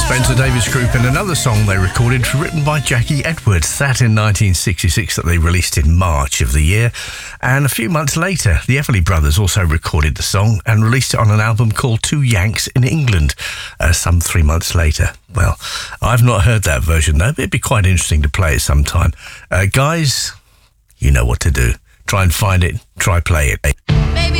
Spencer Davis Group and another song they recorded written by Jackie Edwards. That in 1966 that they released in March of the year. And a few months later, the Everly Brothers also recorded the song and released it on an album called Two Yanks in England some 3 months later. Well, I've not heard that version though, but it'd be quite interesting to play it sometime. Guys, you know what to do. Try and find it, try play it.